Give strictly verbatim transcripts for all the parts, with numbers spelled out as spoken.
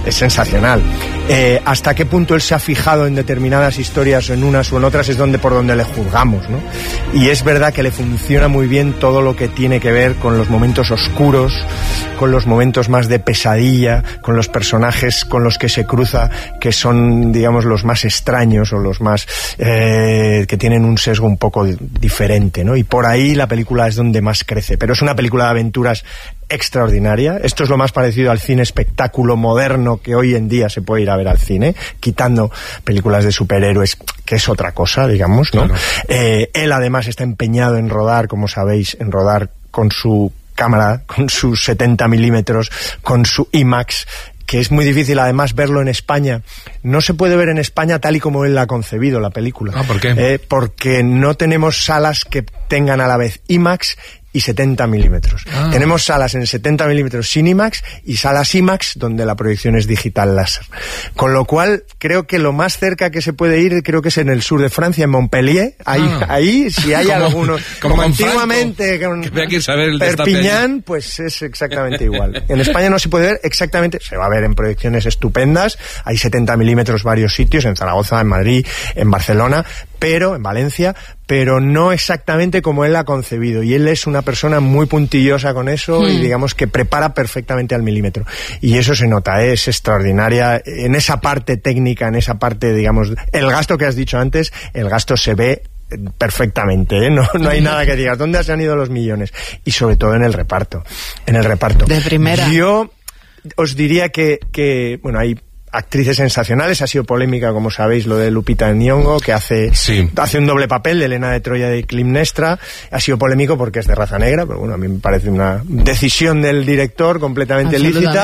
es sensacional. Eh, hasta qué punto él se ha fijado en determinadas historias o en unas o en otras es donde por donde le juzgamos, ¿no? Y es verdad que le funciona muy bien todo lo que tiene que ver con los momentos oscuros, con los momentos más de pesadilla, con los personajes con los que se cruza, que son, digamos, los más extraños o los más eh, que tienen un sesgo un poco diferente, ¿no? Y por ahí la película es donde más crece, pero es una película de aventuras extraordinaria. Esto es lo más parecido al cine espectáculo moderno que hoy en día se puede ir a ver al cine, quitando películas de superhéroes, que es otra cosa, digamos, ¿no? Claro. Eh, él además está empeñado en rodar, como sabéis, en rodar con su cámara, con sus setenta milímetros, con su IMAX, que es muy difícil además verlo en España. No se puede ver en España tal y como él la ha concebido, la película. Ah, ¿por qué? Eh, porque no tenemos salas que tengan a la vez IMAX y setenta milímetros. Ah. Tenemos salas en setenta milímetros sin IMAX y salas IMAX donde la proyección es digital láser. Con lo cual, creo que lo más cerca que se puede ir, creo que es en el sur de Francia, en Montpellier. Ahí, ah. ahí si hay como, alguno... Como, como antiguamente, con Perpiñán, pues es exactamente igual. En España no se puede ver exactamente... Se va a ver en proyecciones estupendas. Hay setenta milímetros varios sitios, en Zaragoza, en Madrid, en Barcelona, pero en Valencia, pero no exactamente como él la ha concebido. Y él es una persona muy puntillosa con eso hmm. y digamos que prepara perfectamente al milímetro. Y eso se nota, ¿eh? Es extraordinaria. En esa parte técnica, en esa parte, digamos, el gasto que has dicho antes, el gasto se ve perfectamente, ¿eh? No, no hay nada que digas. ¿Dónde se han ido los millones? Y sobre todo en el reparto. En el reparto. De primera. Yo os diría que, que bueno, hay actrices sensacionales. Ha sido polémica, como sabéis, lo de Lupita Nyong'o, que hace, sí. hace un doble papel de Helena de Troya de Clitemnestra. Ha sido polémico porque es de raza negra, pero bueno, a mí me parece una decisión del director completamente lícita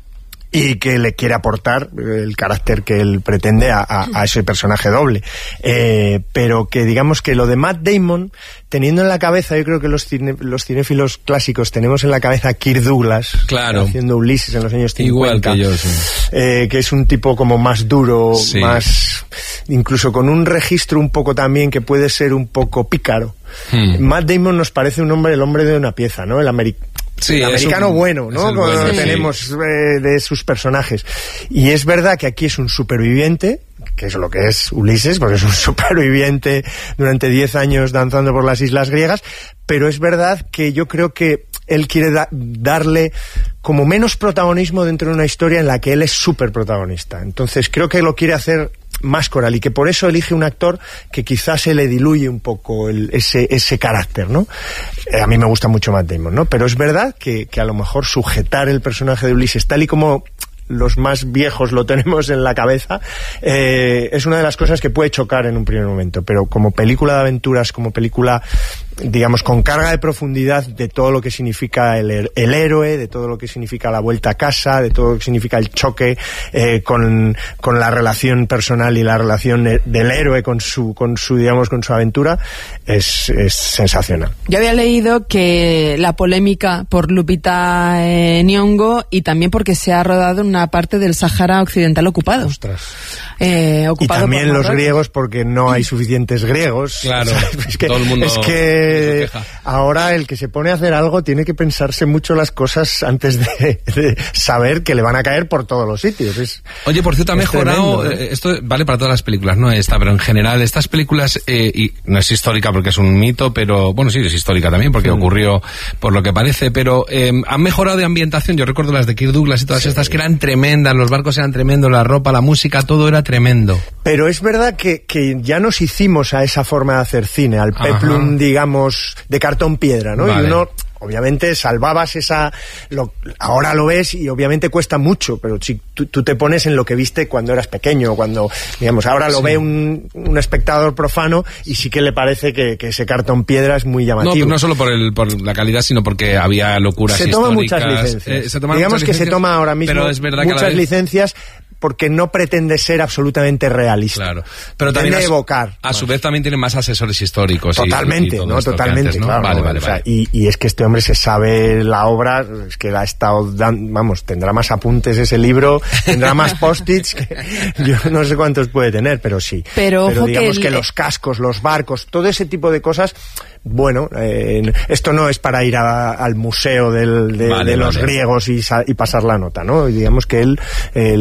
y que le quiere aportar el carácter que él pretende a, a, a ese personaje doble. Eh, pero que digamos que lo de Matt Damon, teniendo en la cabeza, yo creo que los, cine, los cinéfilos clásicos tenemos en la cabeza a Kirk Douglas, claro, haciendo Ulises en los años cincuenta. Igual que yo, sí. Eh, que es un tipo como más duro, sí. más... incluso con un registro un poco también que puede ser un poco pícaro. Hmm. Matt Damon nos parece un hombre, el hombre de una pieza, ¿no? El americano. Sí, el americano un, bueno, ¿no? Como bueno, tenemos sí. eh, de sus personajes. Y es verdad que aquí es un superviviente, que es lo que es Ulises, porque es un superviviente durante diez años danzando por las islas griegas, pero es verdad que yo creo que él quiere da- darle como menos protagonismo dentro de una historia en la que él es súper protagonista. Entonces creo que lo quiere hacer más coral y que por eso elige un actor que quizás se le diluye un poco el, ese, ese carácter, ¿no? Eh, a mí me gusta mucho Matt Damon, ¿no? Pero es verdad que, que a lo mejor sujetar el personaje de Ulises tal y como los más viejos lo tenemos en la cabeza, eh, es una de las cosas que puede chocar en un primer momento, pero como película de aventuras, como película, digamos, con carga de profundidad de todo lo que significa el, el héroe, de todo lo que significa la vuelta a casa, de todo lo que significa el choque eh, con, con la relación personal y la relación del héroe con su, con su digamos, con su aventura, es, es sensacional. Yo había leído que la polémica por Lupita eh, Nyong'o y también porque se ha rodado una parte del Sahara Occidental ocupado. Ostras. Eh, ocupado y también por los griegos, porque no hay suficientes griegos. Claro, es que, todo el mundo es que ahora el que se pone a hacer algo tiene que pensarse mucho las cosas antes de, de saber que le van a caer por todos los sitios. Es, Oye, por cierto, ha mejorado, tremendo, ¿no? Esto vale para todas las películas, no esta, pero en general estas películas, eh, y no es histórica porque es un mito, pero bueno, sí, es histórica también porque sí. ocurrió por lo que parece, pero eh, han mejorado de ambientación. Yo recuerdo las de Kirk Douglas y todas sí. estas que eran tremendas, los barcos eran tremendos, la ropa, la música, todo era tremendo. Pero es verdad que, que ya nos hicimos a esa forma de hacer cine, al peplum, digamos, de cartón piedra, ¿no? Vale. Y uno, obviamente, salvabas esa... Lo, ahora lo ves y obviamente cuesta mucho, pero si tú, tú te pones en lo que viste cuando eras pequeño, cuando, digamos, ahora lo sí. ve un, un espectador profano y sí que le parece que, que ese cartón piedra es muy llamativo. No, no solo por, el, por la calidad, sino porque había locuras se históricas. Toma muchas licencias. Eh, se toman digamos muchas que licencias, se toma ahora mismo pero es verdad muchas que vez... licencias porque no pretende ser absolutamente realista. Claro. Pero también a, evocar. A su vez también tiene más asesores históricos. Totalmente, y, y ¿no? Totalmente, antes, ¿no? claro. Vale, vale, o sea, vale. Y, y es que este hombre se sabe la obra, es que la ha estado dando, vamos, tendrá más apuntes ese libro, tendrá más post-its, que yo no sé cuántos puede tener, pero sí. Pero, pero ojo digamos que, que el... los cascos, los barcos, todo ese tipo de cosas... Bueno, eh, esto no es para ir a, al museo del, de, vale, de los vale. griegos y, y pasar la nota, ¿no? Y digamos que él... Eh,